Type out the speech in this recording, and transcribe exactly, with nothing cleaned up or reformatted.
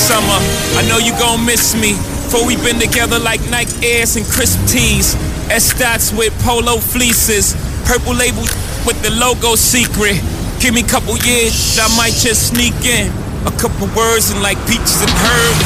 summer. I know you gon' miss me. For we been together like Nike Airs and crisp tees. S-Dots with polo fleeces. Purple label with the logo secret. Give me a couple years, I might just sneak in. A couple words and like peaches and herb.